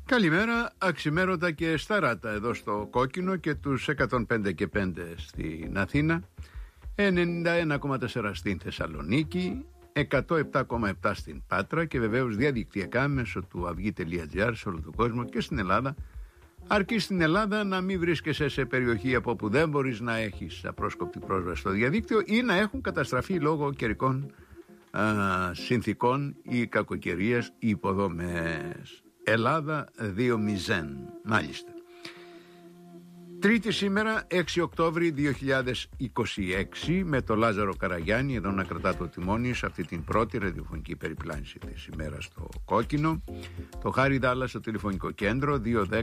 Καλημέρα, αξιμέρωτα και σταράτα εδώ στο Κόκκινο και τους 105 και 5 στην Αθήνα, 91,4 στην Θεσσαλονίκη, 107,7 στην Πάτρα και βεβαίως διαδικτυακά μέσω του avygi.gr σε όλο τον κόσμο και στην Ελλάδα. Αρκεί στην Ελλάδα να μην βρίσκεσαι σε περιοχή από όπου δεν μπορείς να έχεις απρόσκοπτη πρόσβαση στο διαδίκτυο ή να έχουν καταστραφεί λόγω καιρικών συνθήκων ή κακοκαιρίας οι υποδομές. Ελλάδα 2-0, μάλιστα. Τρίτη σήμερα, 6 Οκτώβρη 2026, με το Λάζαρο Καραγιάννη εδώ να κρατά το τιμόνι σε αυτή την πρώτη ραδιοφωνική περιπλάνηση της ημέρας στο Κόκκινο. Το Χάρη Δάλλα στο τηλεφωνικό κέντρο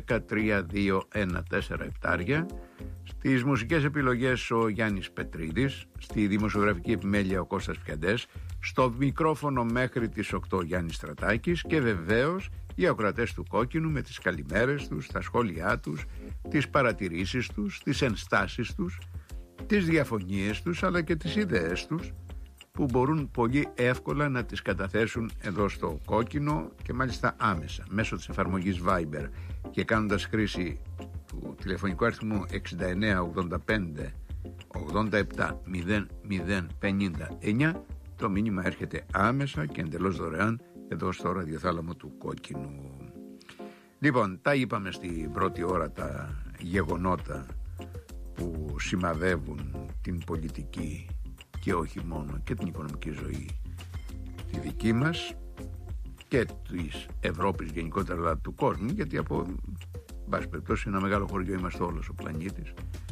210-3214-7. Στις μουσικές επιλογές ο Γιάννης Πετρίδης, στη δημοσιογραφική επιμέλεια ο Κώστας Πιαντές, στο μικρόφωνο μέχρι τις 8 Γιάννης Στρατάκης και βεβαίως οι ακροατές του Κόκκινου με τις καλημέρες τους, τα σχόλιά τους, τις παρατηρήσεις τους, τις ενστάσεις τους, τις διαφωνίες τους αλλά και τις ιδέες τους που μπορούν πολύ εύκολα να τις καταθέσουν εδώ στο Κόκκινο και μάλιστα άμεσα μέσω της εφαρμογής Viber και κάνοντας χρήση του τηλεφωνικού αριθμού 6985 87 0059. Το μήνυμα έρχεται άμεσα και εντελώς δωρεάν εδώ στο ραδιοθάλαμο του Κόκκινου. Λοιπόν, τα είπαμε στην πρώτη ώρα τα γεγονότα που σημαδεύουν την πολιτική και όχι μόνο και την οικονομική ζωή τη δική μας και της Ευρώπης γενικότερα, αλλά του κόσμου, γιατί από βάση περιπτώσει ένα μεγάλο χωριό είμαστε όλος ο πλανήτης,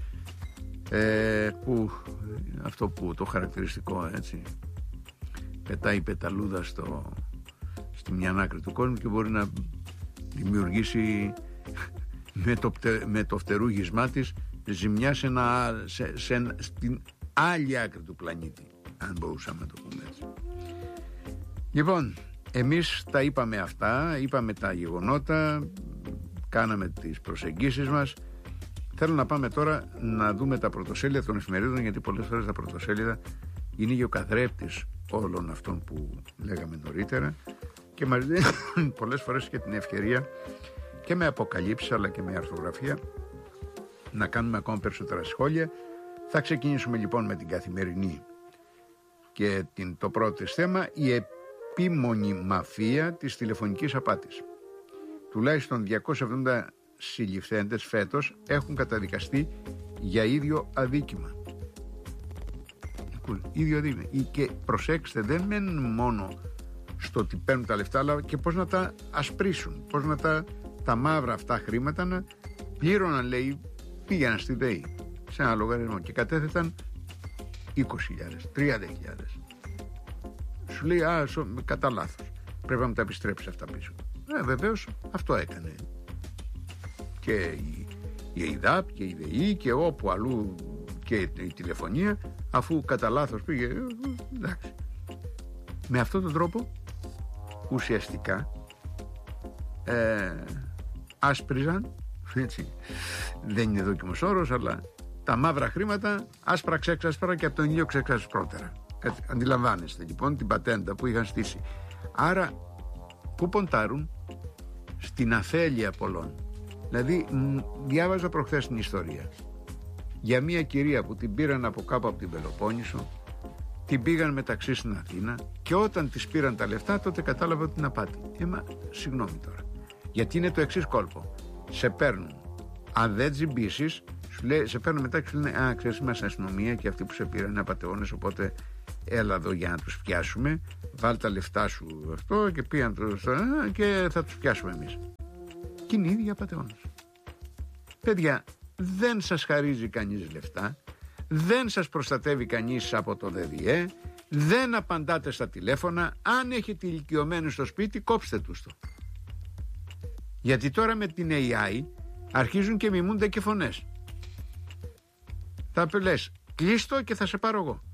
που αυτό που το χαρακτηριστικό έτσι πετάει πεταλούδα στη μια άκρη του κόσμου και μπορεί να δημιουργήσει με το φτερούγισμά της ζημιά στην άλλη άκρη του πλανήτη, αν μπορούσαμε να το πούμε έτσι. Λοιπόν, εμείς τα είπαμε αυτά, είπαμε τα γεγονότα, κάναμε τις προσεγγίσεις μας. Θέλω να πάμε τώρα να δούμε τα πρωτοσέλιδα των εφημερίδων, γιατί πολλές φορές τα πρωτοσέλιδα είναι γεωκαθρέπτης όλων αυτών που λέγαμε νωρίτερα και μας δίνουν πολλές φορές και την ευκαιρία και με αποκαλύψεις αλλά και με αρθογραφία να κάνουμε ακόμα περισσότερα σχόλια. Θα ξεκινήσουμε λοιπόν με την Καθημερινή και το πρώτο θέμα, η επίμονη μαφία της τηλεφωνικής απάτης. Τουλάχιστον 270 συλληφθέντες φέτος έχουν καταδικαστεί για ίδιο αδίκημα. Ίδιο αδίκημα. Και προσέξτε, δεν μένουν μόνο στο ότι παίρνουν τα λεφτά, αλλά και πώς να τα ασπρίσουν, πώς να τα μαύρα αυτά χρήματα να πλήρωναν, λέει, πήγαιναν στη ΔΕΗ σε ένα λογαριασμό και κατέθεταν 20.000, 30.000. Σου λέει, κατά λάθος, πρέπει να μου τα επιστρέψει αυτά πίσω. Βεβαίως αυτό έκανε και η ΕΙΔΑΠ και η ΔΕΗ και όπου αλλού και η τηλεφωνία, αφού κατά λάθος πήγε, εντάξει. Με αυτόν τον τρόπο ουσιαστικά άσπριζαν, έτσι, δεν είναι δόκιμος όρος, αλλά τα μαύρα χρήματα άσπρα ξέξασπρα και από τον ήλιο ξέξασπρότερα. Αντιλαμβάνεστε λοιπόν την πατέντα που είχαν στήσει. Άρα που ποντάρουν στην αφέλεια πολλών. Δηλαδή διάβαζα προχθές την ιστορία για μια κυρία που την πήραν από κάπου από την Πελοπόννησο, την πήγαν μεταξύ στην Αθήνα και όταν της πήραν τα λεφτά τότε κατάλαβα ότι είναι απάτη. Συγγνώμη τώρα, γιατί είναι το εξής κόλπο. Σε παίρνουν, αν δεν τζιμπήσεις, σε παίρνουν μετά και σου λένε, ξέρεις, είμαστε αστυνομία και αυτοί που σε πήραν είναι απατεώνες, οπότε έλα εδώ για να τους πιάσουμε, βάλ τα λεφτά σου αυτό και πήγαν και θα τους πιάσουμε εμείς. Και είναι οι ίδιοι απατεώνες. Παιδιά, δεν σας χαρίζει κανείς λεφτά, δεν σας προστατεύει κανείς από το ΔΔΕ, δεν απαντάτε στα τηλέφωνα. Αν έχετε ηλικιωμένους στο σπίτι, κόψτε τους το. Γιατί τώρα με την AI αρχίζουν και μιμούνται και φωνές. Θα λες, κλείστο και θα σε πάρω εγώ.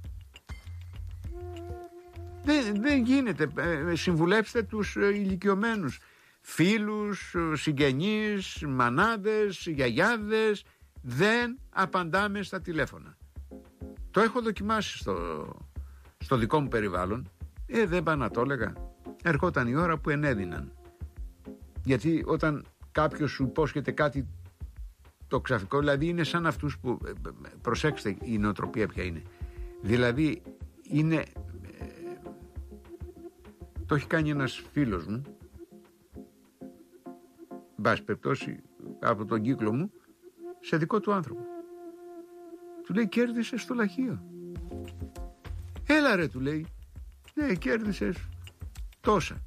Δεν γίνεται. Συμβουλέψτε τους ηλικιωμένους, φίλους, συγγενείς, μανάδες, γιαγιάδες. Δεν απαντάμε στα τηλέφωνα. Το έχω δοκιμάσει στο δικό μου περιβάλλον. Δεν πάω να το έλεγα. Ερχόταν η ώρα που ενέδυναν. Γιατί όταν κάποιος σου υπόσχεται κάτι το ξαφνικό, δηλαδή είναι σαν αυτούς που, προσέξτε η νοοτροπία ποια είναι, δηλαδή είναι, το έχει κάνει ένας φίλος μου, μπας περιπτώσει από τον κύκλο μου, σε δικό του άνθρωπο. Του λέει, κέρδισες στο λαχείο. Έλα ρε, του λέει. Ναι, κέρδισες τόσα.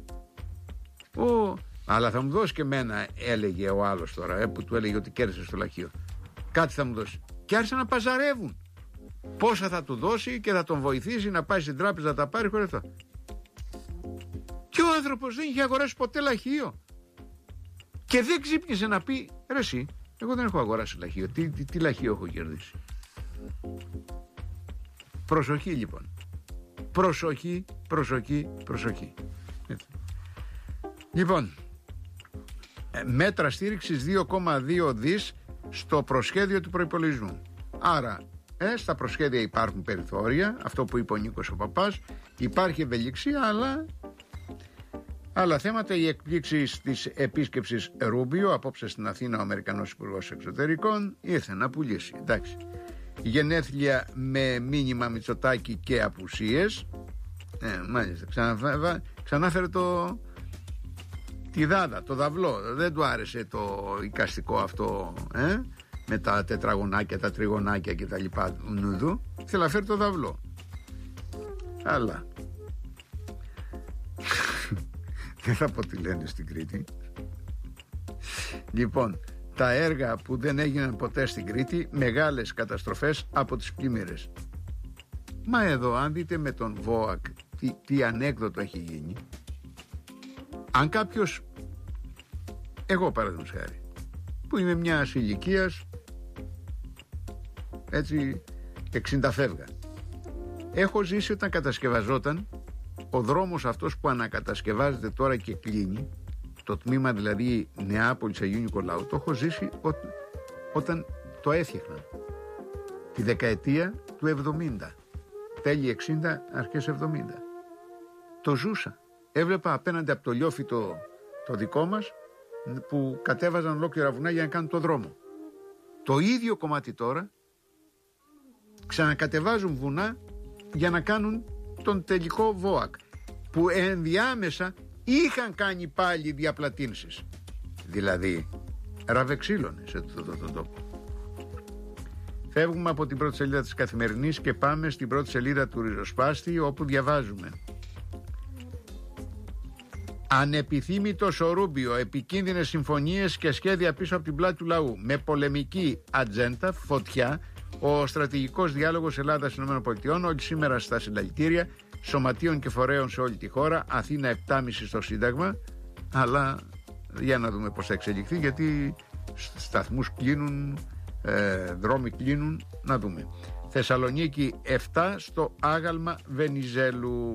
Αλλά θα μου δώσει και εμένα, έλεγε ο άλλος τώρα, που του έλεγε ότι κέρδισε στο λαχείο. Κάτι θα μου δώσει. Και άρχισαν να παζαρεύουν. Πόσα θα του δώσει και θα τον βοηθήσει να πάει στην τράπεζα να τα πάρει χωρίς αυτό. Και ο άνθρωπος δεν είχε αγοράσει ποτέ λαχείο. Και δεν ξύπνησε να πει, ρε εσύ, εγώ δεν έχω αγοράσει λαχείο. Τι λαχείο έχω κερδίσει. Προσοχή λοιπόν. Προσοχή. Έτσι. Λοιπόν, μέτρα στήριξης 2,2 δις στο προσχέδιο του προϋπολογισμού. Άρα, στα προσχέδια υπάρχουν περιθώρια, αυτό που είπε ο Νίκος ο Παπάς, υπάρχει ευελιξία, αλλά άλλα θέματα, οι εκπλήξεις της επίσκεψης Ρούμπιο, απόψε στην Αθήνα ο Αμερικανός Υπουργός Εξωτερικών, ήρθε να πουλήσει, εντάξει. Γενέθλια με μήνυμα Μητσοτάκη και απουσίες, μάλιστα, ξανάφερε τη δάδα, το δαυλό, δεν του άρεσε το εικαστικό αυτό, με τα τετραγωνάκια, τα τριγωνάκια και τα λοιπά νουδού, θέλει να φέρει το δαυλό. Αλλά δεν θα πω τι λένε στην Κρήτη. Λοιπόν, τα έργα που δεν έγιναν ποτέ στην Κρήτη, μεγάλες καταστροφές από τις πλημμύρες. Μα εδώ, αν δείτε με τον ΒΟΑΚ τι ανέκδοτο έχει γίνει, αν κάποιος, εγώ παραδείγματος χάρη, που είμαι μιας ηλικίας έτσι 60 φεύγα, έχω ζήσει όταν κατασκευαζόταν ο δρόμος αυτός που ανακατασκευάζεται τώρα και κλείνει, το τμήμα δηλαδή Νεάπολης Αγίου Νικολάου, το έχω ζήσει όταν το έφτιαχναν τη δεκαετία του 70, τέλη 60, αρχές 70. Το ζούσα. Έβλεπα απέναντι από το λιόφι το δικό μας, που κατέβαζαν ολόκληρα βουνά για να κάνουν το δρόμο. Το ίδιο κομμάτι τώρα ξανακατεβάζουν βουνά για να κάνουν τον τελικό ΒΟΑΚ, που ενδιάμεσα είχαν κάνει πάλι διαπλατύνσεις, δηλαδή ραβεξίλωνε σε τον τόπο. Φεύγουμε από την πρώτη σελίδα της Καθημερινής και πάμε στην πρώτη σελίδα του Ριζοσπάστη, όπου διαβάζουμε: ανεπιθύμητος ο Ρούμπιο, επικίνδυνες συμφωνίες και σχέδια πίσω από την πλάτη του λαού. Με πολεμική ατζέντα, φωτιά, ο στρατηγικός διάλογος Ελλάδας-ΗΠΑ, όλοι σήμερα στα συλλαλητήρια σωματείων και φορέων σε όλη τη χώρα. Αθήνα 7,5 στο Σύνταγμα. Αλλά για να δούμε πώς θα εξελιχθεί, γιατί σταθμούς κλείνουν, δρόμοι κλείνουν, να δούμε. Θεσσαλονίκη 7 στο άγαλμα Βενιζέλου.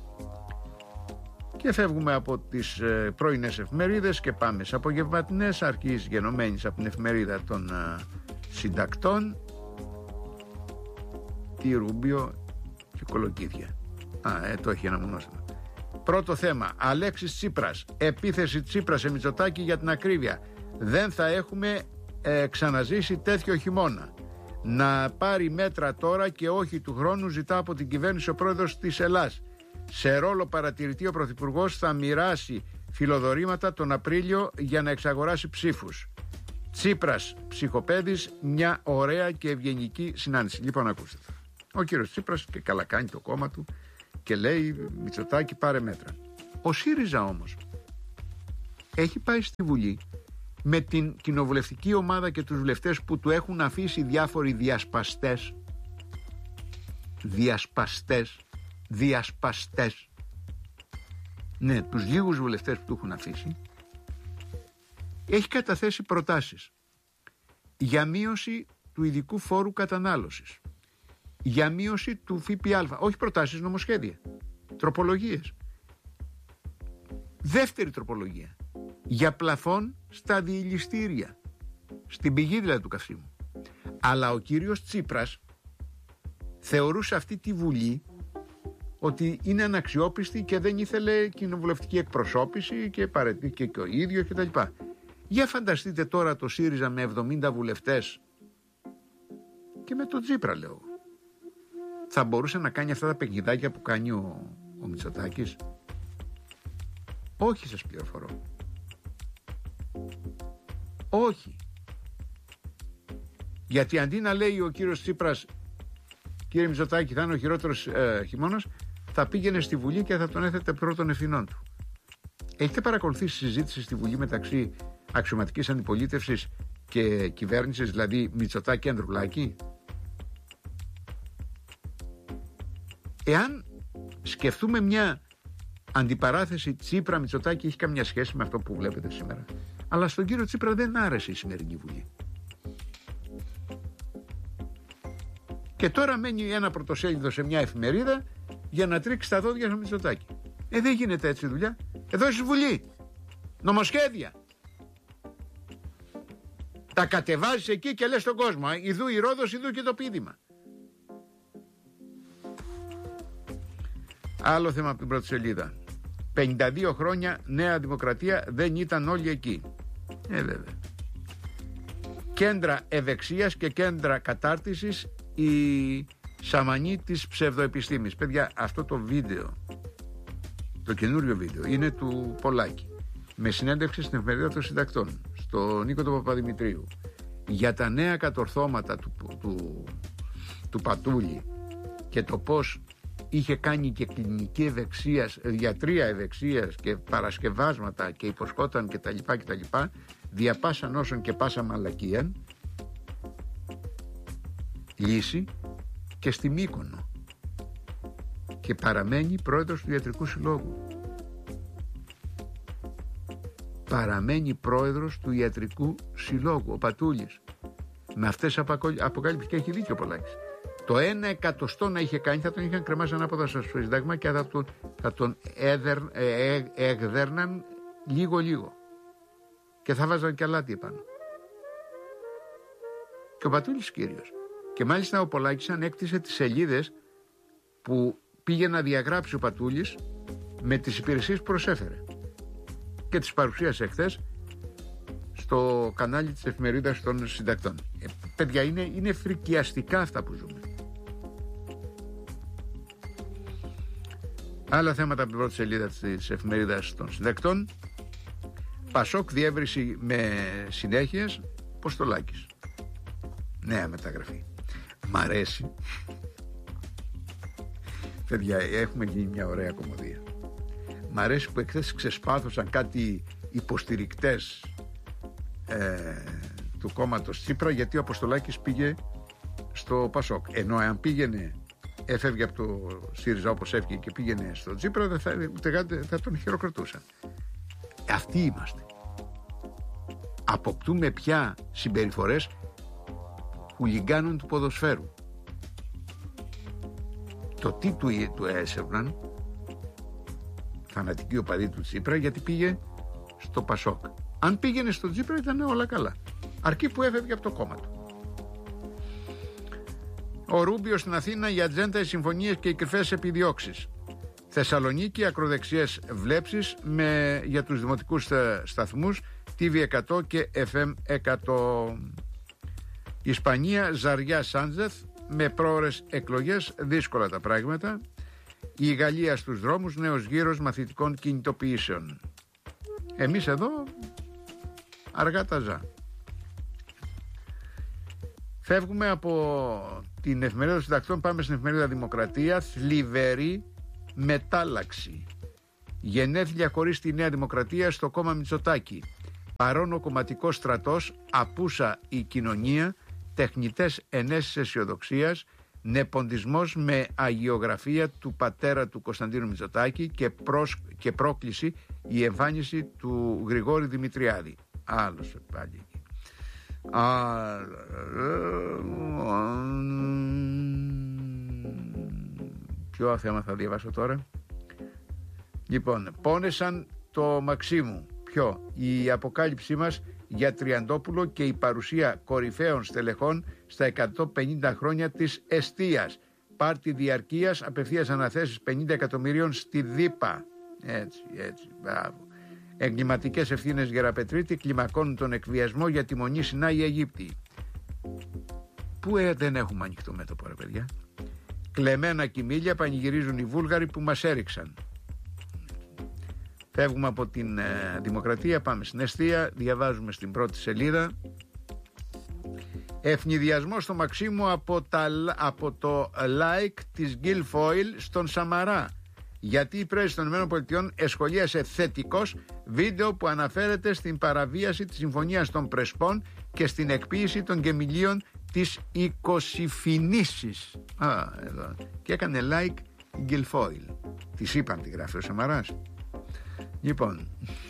Και φεύγουμε από τις πρωινές εφημερίδες και πάμε σε απογευματινές, αρχής γενομένης από την εφημερίδα των συντακτών, τη Ρούμπιο και κολοκύθια. Το έχει ένα μονόστημα. Πρώτο θέμα, Αλέξης Τσίπρας, επίθεση Τσίπρα σε Μητσοτάκη για την ακρίβεια. Δεν θα έχουμε ξαναζήσει τέτοιο χειμώνα. Να πάρει μέτρα τώρα και όχι του χρόνου, ζητά από την κυβέρνηση ο πρόεδρος της Ελλάς. Σε ρόλο παρατηρητή ο Πρωθυπουργός θα μοιράσει φιλοδορήματα τον Απρίλιο για να εξαγοράσει ψήφους. Τσίπρας ψυχοπαίδης, μια ωραία και ευγενική συνάντηση. Λοιπόν, ακούστε. Ο κύριος Τσίπρας, και καλά κάνει το κόμμα του, και λέει Μητσοτάκη πάρε μέτρα. Ο ΣΥΡΙΖΑ όμως έχει πάει στη Βουλή με την κοινοβουλευτική ομάδα και τους βουλευτές που του έχουν αφήσει διάφοροι διασπαστές. Ναι, τους λίγους βουλευτές που του έχουν αφήσει, έχει καταθέσει προτάσεις για μείωση του ειδικού φόρου κατανάλωσης, για μείωση του ΦΠΑ, όχι προτάσεις, νομοσχέδια, τροπολογίες. Δεύτερη τροπολογία, για πλαφόν στα διηλιστήρια, στην πηγή δηλαδή του καυσίμου. Αλλά ο κύριος Τσίπρας θεωρούσε αυτή τη Βουλή ότι είναι αναξιόπιστη και δεν ήθελε κοινοβουλευτική εκπροσώπηση και παρετήθηκε και ο ίδιος κτλ. Για φανταστείτε τώρα το ΣΥΡΙΖΑ με 70 βουλευτές και με τον Τσίπρα, λέω. Θα μπορούσε να κάνει αυτά τα παιχνιδάκια που κάνει ο Μητσοτάκης? Όχι, σας πληροφορώ. Όχι. Γιατί αντί να λέει ο κύριος Τσίπρας, κύριε Μητσοτάκη, θα είναι ο χειρότερος χειμώνας, θα πήγαινε στη Βουλή και θα τον έθετε πρώτων ευθυνών του. Έχετε παρακολουθήσει συζήτηση στη Βουλή μεταξύ αξιωματικής αντιπολίτευσης και κυβέρνησης, δηλαδή Μητσοτάκη Ανδρουλάκη? Εάν σκεφτούμε μια αντιπαράθεση Τσίπρα-Μητσοτάκη, έχει καμιά σχέση με αυτό που βλέπετε σήμερα. Αλλά στον κύριο Τσίπρα δεν άρεσε η σημερινή Βουλή. Και τώρα μένει ένα πρωτοσέλιδο σε μια εφημερίδα για να τρίξει τα δόντια στο Μητσοτάκη. Δεν γίνεται έτσι δουλειά. Εδώ στη Βουλή. Νομοσχέδια. Τα κατεβάζεις εκεί και λες στον κόσμο, ιδού η Ρόδος, ιδού και το πείδημα. Άλλο θέμα από την πρώτη σελίδα. 52 χρόνια Νέα Δημοκρατία, δεν ήταν όλοι εκεί. Βέβαια. Κέντρα ευεξίας και κέντρα κατάρτισης, η σαμανή της ψευδοεπιστήμης. Παιδιά, αυτό το βίντεο, το καινούριο βίντεο, είναι του Πολάκη, με συνέντευξη στην εφημερίδα των συντακτών, στον Νίκο τον Παπαδημητρίου, για τα νέα κατορθώματα του Πατούλη και το πώς είχε κάνει και κλινική ευεξίας, γιατρία ευεξίας και παρασκευάσματα και υποσχόταν κτλ. Δια πάσαν όσων και πάσα μαλακίαν, λύση, και στη Μύκονο. Και παραμένει πρόεδρος του Ιατρικού Συλλόγου. Παραμένει πρόεδρος του Ιατρικού Συλλόγου, ο Πατούλης. Με αυτές τις αποκάλυψεις, και έχει δίκιο ο Πολάκης. Το 1/100 να είχε κάνει, θα τον είχαν κρεμάσει ανάποδα στο Σύνταγμα και θα τον έγδερναν λίγο και θα βάζαν και αλάτι επάνω. Και ο Πατούλης κύριος. Και μάλιστα ο Πολάκης ανέκτησε τις σελίδες που πήγε να διαγράψει ο Πατούλης με τις υπηρεσίες που προσέφερε, και τις παρουσίασε χθες στο κανάλι της εφημερίδας των συντακτών. Παιδιά, είναι φρικιαστικά αυτά που ζούμε. Άλλα θέματα από την πρώτη σελίδα της εφημερίδας των συντακτών. Πασόκ διεύρυνση με συνέχειες, Ποστολάκης. Νέα μεταγραφή. Μ' αρέσει. Παιδιά, έχουμε γίνει μια ωραία κομμωδία. Μ' αρέσει που εχθές ξεσπάθωσαν κάτι υποστηρικτές του κόμματος Τσίπρα, γιατί ο Αποστολάκης πήγε στο Πασόκ. Ενώ αν πήγαινε, έφευγε από το ΣΥΡΙΖΑ όπως έφυγε και πήγαινε στο Τσίπρα, δεν θα τον χειροκροτούσαν. Αυτοί είμαστε. Αποκτούμε πια συμπεριφορές χουλιγκάνων του ποδοσφαίρου. Το τι του έσερναν φανατικοί οπαδοί του Τσίπρα, γιατί πήγε στο Πασόκ. Αν πήγαινε στο Τσίπρα ήταν όλα καλά, αρκεί που έφευγε από το κόμμα του. Ο Ρούμπιο στην Αθήνα, η ατζέντα, οι συμφωνίες και οι κρυφές επιδιώξεις. Θεσσαλονίκη, ακροδεξιές βλέψεις για τους δημοτικούς σταθμούς TV100 και FM100. Ισπανία, Ζαριά Σάντζεθ, με πρόωρες εκλογές, δύσκολα τα πράγματα. Η Γαλλία στους δρόμους, νέος γύρος μαθητικών κινητοποιήσεων. Εμείς εδώ αργά τα ζά. Φεύγουμε από την εφημερίδα των συντακτών, πάμε στην εφημερίδα Δημοκρατία. Θλιβερή μετάλλαξη. Γενέθλια χωρίς τη Νέα Δημοκρατία στο κόμμα Μητσοτάκη. Παρόν ο κομματικός στρατός, απούσα η κοινωνία, τεχνητές ενέσεις αισιοδοξίας, νεποντισμός με αγιογραφία του πατέρα του Κωνσταντίνου Μητσοτάκη και πρόκληση η εμφάνιση του Γρηγόρη Δημητριάδη. Άλλος πάλι. Ποιο θέμα θα διαβάσω τώρα? Λοιπόν, πόνεσαν το Μαξίμου. Ποιο? Η αποκάλυψή μας για Τριαντόπουλο και η παρουσία κορυφαίων στελεχών στα 150 χρόνια της εστίας. Πάρτι διαρκείας, απευθείας αναθέσεις 50 εκατομμυρίων στη ΔΥΠΑ. Έτσι, μπράβο. Εγκληματικές ευθύνες Γεραπετρίτη κλιμακώνουν τον εκβιασμό για τη Μονή Σινά οι Αιγύπτιοι. Πού δεν έχουμε ανοιχτό μέτωπο, ρε παιδιά. Κλεμμένα κοιμήλια πανηγυρίζουν οι Βούλγαροι που μας έριξαν. Φεύγουμε από την Δημοκρατία, πάμε στην Εστία, διαβάζουμε στην πρώτη σελίδα. Ευνηδιασμό στο Μαξίμου από το like της Guilfoyle στον Σαμαρά. Γιατί η πρέσβη των ΗΠΑ εσχολίασε θετικός βίντεο που αναφέρεται στην παραβίαση της Συμφωνίας των Πρεσπών και στην εκποίηση των γεμιλίων της Οικοσυφινήσης. Εδώ. Και έκανε like η Guilfoyle. Της είπαν, τη γράφει ο Σαμαράς. Λοιπόν,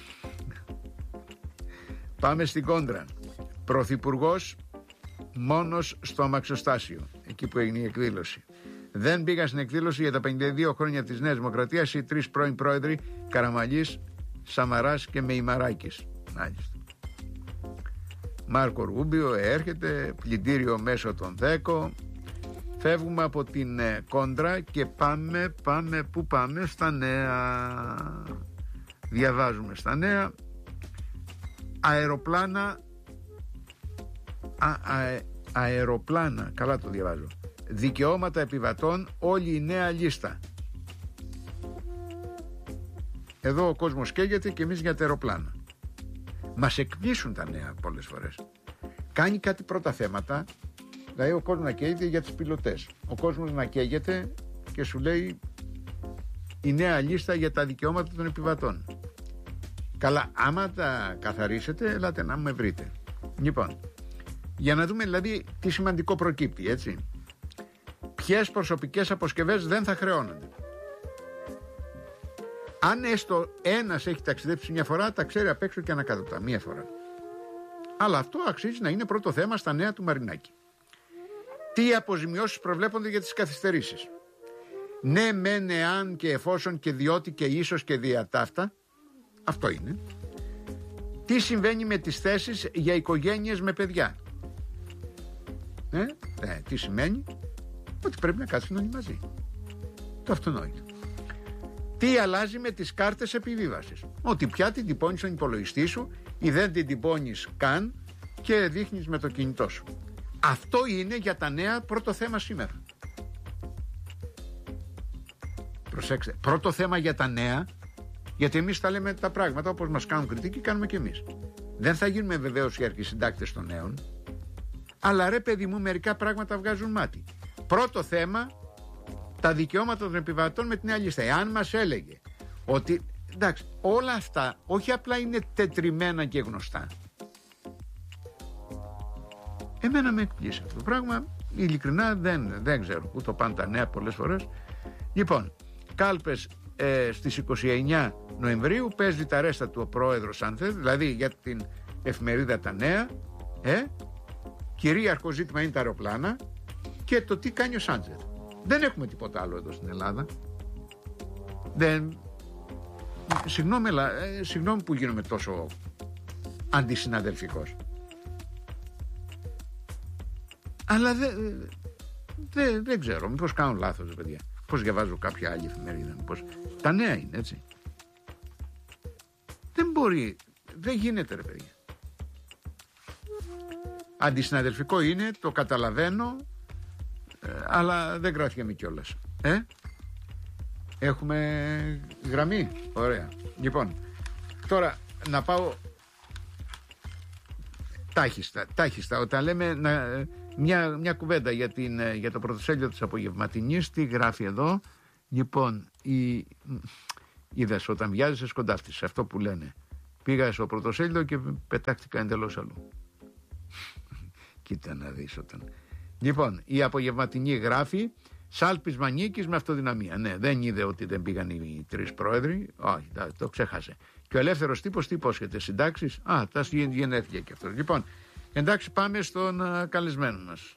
πάμε στην κόντρα. Πρωθυπουργός μόνος στο αμαξοστάσιο, εκεί που έγινε η εκδήλωση. Δεν πήγαν στην εκδήλωση για τα 52 χρόνια της Νέας Δημοκρατίας οι 3 πρώην πρόεδροι, Καραμανλής, Σαμαράς και Μεϊμαράκης. Μάλιστα. Μάρκο Ρούμπιο έρχεται, πλυντήριο μέσω των 10. Φεύγουμε από την κόντρα και πού πάμε? Στα νέα. Διαβάζουμε στα νέα. Αεροπλάνα, καλά το διαβάζω. Δικαιώματα επιβατών, όλη η νέα λίστα. Εδώ ο κόσμος καίγεται και εμείς για τα αεροπλάνα. Μας εκπλήσουν τα νέα πολλές φορές. Κάνει κάτι πρώτα θέματα, δηλαδή ο κόσμος να καίγεται για τους πιλωτές. Ο κόσμος να καίγεται και σου λέει η νέα λίστα για τα δικαιώματα των επιβατών. Καλά, άμα τα καθαρίσετε, ελάτε να με βρείτε. Λοιπόν, για να δούμε δηλαδή τι σημαντικό προκύπτει, έτσι. Ποιες προσωπικές αποσκευές δεν θα χρεώνονται. Αν έστω ένας έχει ταξιδέψει μια φορά, τα ξέρει απ' έξω και ανακάτωπτα, μία φορά. Αλλά αυτό αξίζει να είναι πρώτο θέμα στα νέα του Μαρινάκη. Τι αποζημιώσεις προβλέπονται για τις καθυστερήσεις? Ναι, μεν, εάν και εφόσον και διότι και ίσως και διατάφτα. Αυτό είναι. Τι συμβαίνει με τις θέσεις για οικογένειες με παιδιά? Τι σημαίνει? Ότι πρέπει να κάτσουν όλοι μαζί. Το αυτονόητο. Τι αλλάζει με τις κάρτες επιβίβασης? Ότι πια την τυπώνεις στον υπολογιστή σου ή δεν την τυπώνεις καν και δείχνεις με το κινητό σου. Αυτό είναι για τα νέα πρώτο θέμα σήμερα. Προσέξτε, πρώτο θέμα για τα νέα, γιατί εμείς τα λέμε τα πράγματα όπως μας κάνουν κριτική, κάνουμε και εμείς. Δεν θα γίνουμε βεβαίως οι αρχισυντάκτες των νέων, αλλά ρε παιδί μου, μερικά πράγματα βγάζουν μάτι. Πρώτο θέμα, τα δικαιώματα των επιβατών με την νέα λίστα. Εάν μας έλεγε ότι εντάξει, όλα αυτά όχι απλά είναι τετριμένα και γνωστά. Εμένα με εκπλήσει αυτό το πράγμα. Ειλικρινά δεν ξέρω πού το πάνε τα νέα πολλές φορές. Λοιπόν, κάλπες στις 29 Νοεμβρίου, παίζει τα ρέστα του ο πρόεδρος αν θέλει, δηλαδή για την εφημερίδα Τα Νέα. Κυρίαρχο ζήτημα είναι τα αεροπλάνα και το τι κάνει ο Σάντζερ. Δεν έχουμε τίποτα άλλο εδώ στην Ελλάδα. Συγγνώμη που γίνομαι τόσο αντισυναδελφικός. Αλλά δεν ξέρω, μήπως κάνω λάθος, παιδιά. Πώς διαβάζω κάποια άλλη εφημερίδα, μήπως. Τα νέα είναι, έτσι. Δεν μπορεί, δεν γίνεται, ρε παιδιά. Αντισυναδελφικό είναι, το καταλαβαίνω, αλλά δεν κρατιέμαι κιόλας. Έχουμε γραμμή, ωραία. Λοιπόν, τώρα να πάω τάχιστα, όταν λέμε μια κουβέντα για το πρωτοσέλιδο της Απογευματινής. Τι γράφει εδώ? Λοιπόν, είδες όταν βιάζεσαι σκοντάφτεις, αυτό που λένε. Πήγα στο πρωτοσέλιδο και πετάχτηκα εντελώς αλλού. Κοίτα να δεις όταν. Λοιπόν, η Απογευματινή γράφει σάλπισμα νίκης με αυτοδυναμία. Ναι, δεν είδε ότι δεν πήγαν οι 3 πρόεδροι. Όχι, το ξέχασε. Και ο ελεύθερος τύπος τι υπόσχεται? Συντάξεις? Τα γενέθλια και αυτό. Λοιπόν, εντάξει, πάμε στον καλεσμένο μας.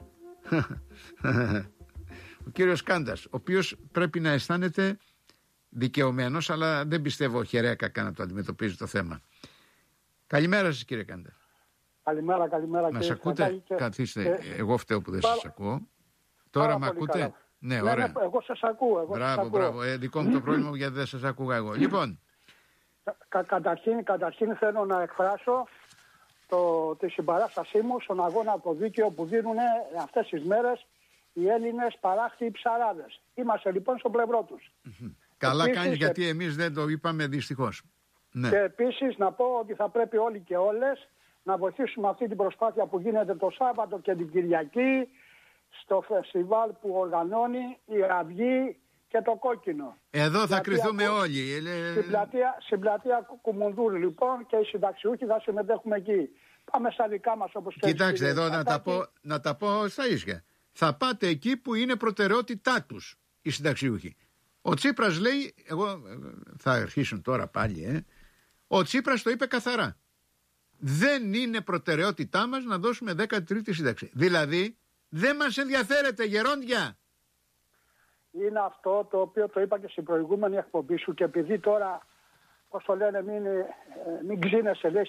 Ο κύριος Κάντας, ο οποίος πρέπει να αισθάνεται δικαιωμένος, αλλά δεν πιστεύω χερέα κακά να το αντιμετωπίζει το θέμα. Καλημέρα σας, κύριε Κάντα. Καλημέρα. Μας ακούτε? Καθίστε, εγώ φταίω που δεν σας ακούω. Τώρα με ακούτε? Καλά. Ναι, ωραία. Εγώ σας ακούω. Μπράβο. Δικό μου το πρόβλημα γιατί δεν σας ακούγα εγώ. Λοιπόν, Καταρχήν θέλω να εκφράσω τη συμπαράστασή μου στον αγώνα από δίκαιο που δίνουν αυτές τις μέρες οι Έλληνες παράχτοι ψαράδες. Είμαστε λοιπόν στο πλευρό τους. Καλά επίσης, κάνεις, γιατί εμείς δεν το είπαμε δυστυχώς. Ναι. Και επίσης να πω ότι θα πρέπει όλοι και όλες να βοηθήσουμε αυτή την προσπάθεια που γίνεται το Σάββατο και την Κυριακή στο φεστιβάλ που οργανώνει η Αυγή και το Κόκκινο. Εδώ θα κρυθούμε όλοι. Στην πλατεία Κουμουνδούρη λοιπόν, και οι συνταξιούχοι θα συμμετέχουμε εκεί. Πάμε στα δικά μας όπως θέλεις. Κοιτάξτε εδώ να τα πω στα ίσια. Θα πάτε εκεί που είναι προτεραιότητά τους οι συνταξιούχοι. Ο Τσίπρας λέει, εγώ θα αρχίσουν τώρα πάλι, ο Τσίπρας το είπε καθαρά. Δεν είναι προτεραιότητά μας να δώσουμε 13η σύνταξη. Δηλαδή δεν μας ενδιαφέρεται, γερόντια. Είναι αυτό το οποίο το είπα και στην προηγούμενη εκπομπή σου, και επειδή τώρα, πώς το λένε, μην ξύνεσαι, λέει,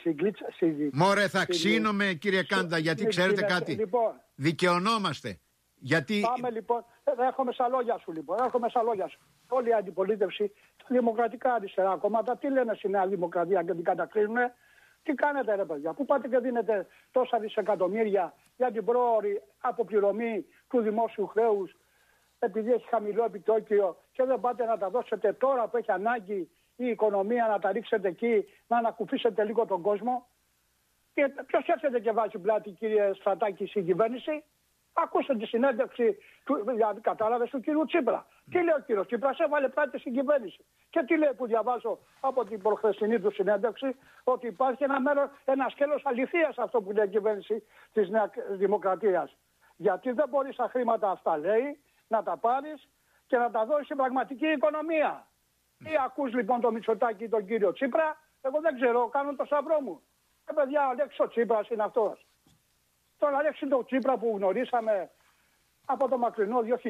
Μωρέ, θα ξύνομαι, κύριε Κάντα, γιατί ξέρετε κάτι. Λοιπόν, δικαιωνόμαστε. Γιατί... Πάμε λοιπόν, έρχομαι στα λόγια σου λοιπόν, Όλη η αντιπολίτευση, τα δημοκρατικά αριστερά κόμματα, τι λένε στη Νέα Δημοκρατία και την κατακρίνουνε? Τι κάνετε ρε παιδιά, πού πάτε και δίνετε τόσα δισεκατομμύρια για την πρόωρη αποπληρωμή του δημόσιου χρέους, επειδή έχει χαμηλό επιτόκιο, και δεν πάτε να τα δώσετε τώρα που έχει ανάγκη η οικονομία, να τα ρίξετε εκεί, να ανακουφίσετε λίγο τον κόσμο? Και ποιος έρχεται και βάζει πλάτη, κύριε Στρατάκη, στην κυβέρνηση? Ακούστε τη συνέντευξη δηλαδή κατάλαβες, του κύριου Τσίπρα. Τι λέει ο κύριος Τσίπρας? Έβαλε πλάτη στην κυβέρνηση. Και τι λέει που διαβάζω από την προχθεσινή του συνέντευξη? Ότι υπάρχει ένα σκέλος αληθείας αυτό που λέει η κυβέρνηση της Νέας Δημοκρατίας. Γιατί δεν μπορείς τα χρήματα αυτά, λέει, να τα πάρεις και να τα δώσεις στην πραγματική οικονομία. Τι ακούς λοιπόν το Μητσοτάκη ή τον κύριο Τσίπρα? Εγώ δεν ξέρω, κάνω το σταυρό μου. Παιδιά, ο Αλέξης ο Τσίπρας είναι αυτός. Τον Αλέξη τον Τσίπρα που γνωρίσαμε από το μακρινό 2000, 2002,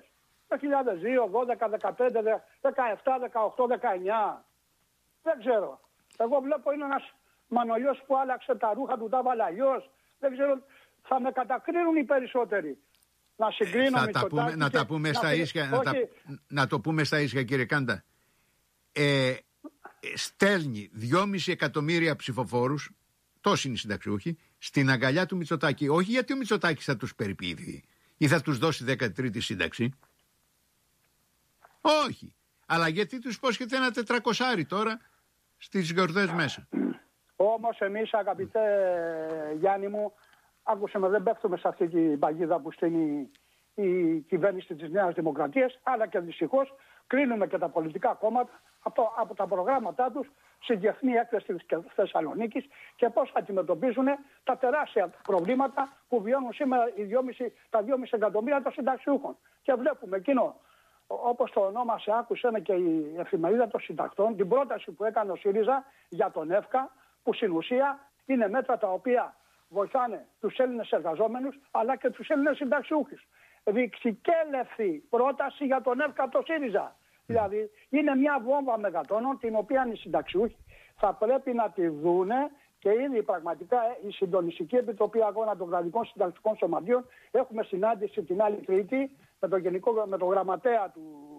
12, 15, 17, 18, 19. Δεν ξέρω. Εγώ βλέπω είναι ένας μανολιός που άλλαξε τα ρούχα του, τα βάλε αλλιώς. Δεν ξέρω, θα με κατακρίνουν οι περισσότεροι. Να συγκρίνω να τα πούμε στα ίσια, να το πούμε στα ίσια, κύριε Κάντα. Στέλνει 2,5 εκατομμύρια ψηφοφόρους, τόσοι είναι οι συνταξιούχοι, στην αγκαλιά του Μητσοτάκη. Όχι γιατί ο Μητσοτάκης θα τους περιποιηθεί ή θα τους δώσει 13η σύνταξη. Όχι. Αλλά γιατί τους υπόσχεται ένα 400 τώρα στις γιορτές μέσα. Όμως εμείς, αγαπητέ Γιάννη μου, άκουσε με, δεν πέφτουμε σε αυτή την παγίδα που στείνει η κυβέρνηση της Νέας Δημοκρατίας, αλλά και δυστυχώς κρίνουμε και τα πολιτικά κόμματα από τα προγράμματά τους στη Διεθνή Έκθεση της Θεσσαλονίκης και πώς αντιμετωπίζουν τα τεράστια προβλήματα που βιώνουν σήμερα τα 2,5 εκατομμύρια των συνταξιούχων. Και βλέπουμε εκείνο, όπως το ονόμασε, άκουσε και η εφημερίδα των συντακτών, την πρόταση που έκανε ο ΣΥΡΙΖΑ για τον ΕΦΚΑ, που στην ουσία είναι μέτρα τα οποία βοηθάνε τους Έλληνες εργαζόμενους αλλά και τους Έλληνες συνταξιούχους. Ρηξικέλευθη πρόταση για τον ΕΦΚΑ από το ΣΥΡΙΖΑ. Δηλαδή είναι μια βόμβα μεγατόνων την οποία οι συνταξιούχοι θα πρέπει να τη δούνε, και ήδη πραγματικά η Συντονιστική Επιτροπή Αγώνα των Κρατικών Συνταξιικών Σωματείων έχουμε συνάντηση την άλλη Τρίτη με τον γραμματέα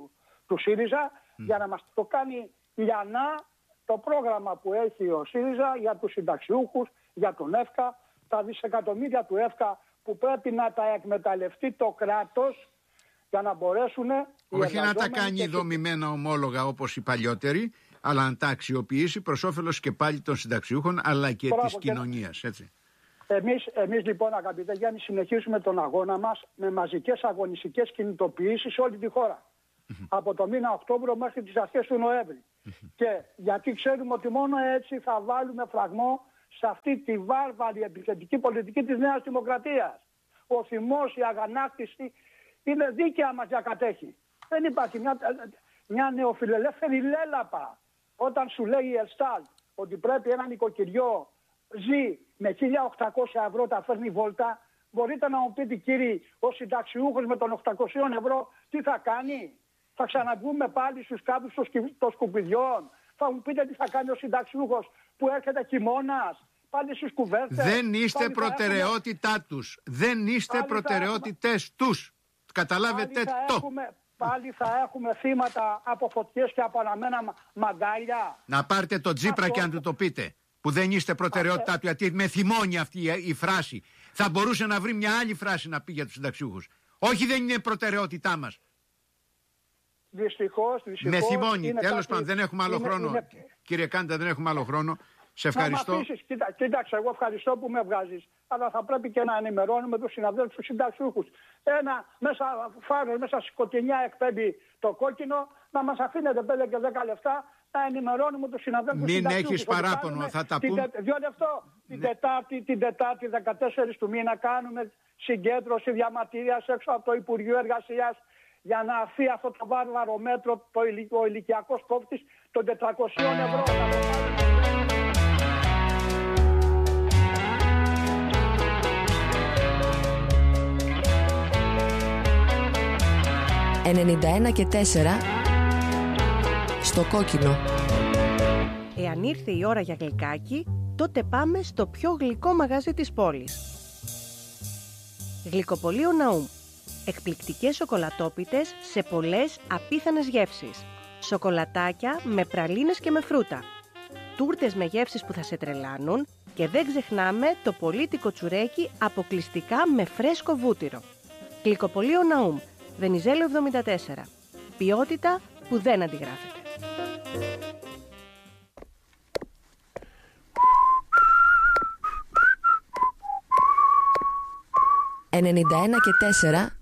του ΣΥΡΙΖΑ για να μας το κάνει λιανά το πρόγραμμα που έχει ο ΣΥΡΙΖΑ για τους συνταξιούχους, για τον ΕΦΚΑ, τα δισεκατομμύρια του ΕΦΚΑ που πρέπει να τα εκμεταλλευτεί το κράτος για να μπορέσουν... Όχι να τα κάνει δομημένα ομόλογα όπως οι παλιότεροι, αλλά να τα αξιοποιήσει προς όφελος και πάλι των συνταξιούχων αλλά και της κοινωνίας, έτσι. Εμείς λοιπόν, αγαπητέ Γιάννη, συνεχίζουμε τον αγώνα μας με μαζικές αγωνιστικές κινητοποιήσεις σε όλη τη χώρα. Από το μήνα Οκτώβριο μέχρι τις αρχές του Νοέμβρη. Και γιατί ξέρουμε ότι μόνο έτσι θα βάλουμε φραγμό σε αυτή τη βάρβαρη επιθετική πολιτική της Νέας Δημοκρατίας. Ο θυμός, η αγανάκτηση είναι δίκαια μας διακατέχει. Δεν υπάρχει μια νεοφιλελεύθερη λέλαπα. Όταν σου λέει η Ελστάλ ότι πρέπει ένα νοικοκυριό ζει με 1.800 ευρώ, τα φέρνει βόλτα, μπορείτε να μου πείτε, κύριοι, ο συνταξιούχος με των 800 ευρώ τι θα κάνει? Θα ξαναβγούμε πάλι στους κάδους των σκουπιδιών? Θα μου πείτε τι θα κάνει ο συνταξιούχος που έρχεται χειμώνας? Πάλι στις κουβέρτες. Δεν είστε προτεραιότητά τους. Δεν είστε προτεραιότητες τους. Καταλάβετε το. πάλι θα έχουμε θύματα από φωτιές και από αναμένα μαγκάλια. Να πάρετε τον Τσίπρα και αν του το πείτε, που δεν είστε προτεραιότητά του, γιατί με θυμώνει αυτή η φράση. Θα μπορούσε να βρει μια άλλη φράση να πει για τους συνταξιούχους. Όχι, δεν είναι προτεραιότητά μας. Δυστυχώς. Με θυμώνει. Τέλος πάντων, δεν έχουμε άλλο χρόνο. Κύριε Κάντα, δεν έχουμε άλλο χρόνο. Σε ευχαριστώ. Κοίταξε, εγώ ευχαριστώ που με βγάζεις. Αλλά θα πρέπει και να ενημερώνουμε τους συναδέλφους τους συνταξιούχους. Ένα φάρος μέσα στη σκοτεινιά εκπέμπει το κόκκινο, να μας αφήνετε 5 και 10 λεπτά να ενημερώνουμε τους συναδέλφους τους συνταξιούχους. Μην έχεις παράπονο, θα τα πούμε. Την Τετάρτη 14 του μήνα κάνουμε συγκέντρωση διαμαρτυρίας έξω από το Υπουργείο Εργασίας για να αφήσει αυτό το βάρβαρο μέτρο, ο ηλικιακός κόφτης των 400 ευρώ. 91 και 4 στο κόκκινο. Εάν ήρθε η ώρα για γλυκάκι, τότε πάμε στο πιο γλυκό μαγαζί της πόλης. Γλυκοπωλείο Ναούμ. Εκπληκτικές σοκολατόπιτες σε πολλές απίθανες γεύσεις. Σοκολατάκια με πραλίνες και με φρούτα. Τούρτες με γεύσεις που θα σε τρελάνουν και δεν ξεχνάμε το πολύτικο τσουρέκι αποκλειστικά με φρέσκο βούτυρο. Γλυκοπωλείο Ναούμ. Βενιζέλο 74. Ποιότητα που δεν αντιγράφεται. «91 και 4